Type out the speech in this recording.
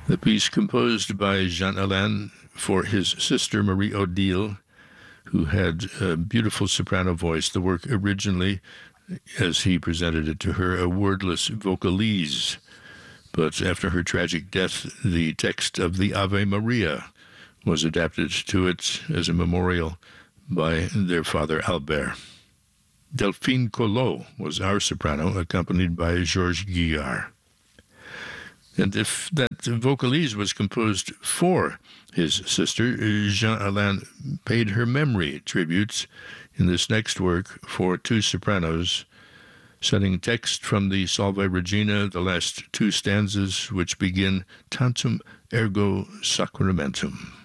The piece composed by Jean Alain for his sister Marie Odile, who had a beautiful soprano voice. The work originally, as he presented it to her, a wordless vocalise. But after her tragic death, the text of the Ave Maria was adapted to it as a memorial by their father Albert. Delphine Collot was our soprano, accompanied by Georges Guillard. And if that vocalise was composed for his sister, Jean Alain paid her memory tributes in this next work for two sopranos, setting text from the Salve Regina, the last two stanzas, which begin Tantum ergo sacramentum.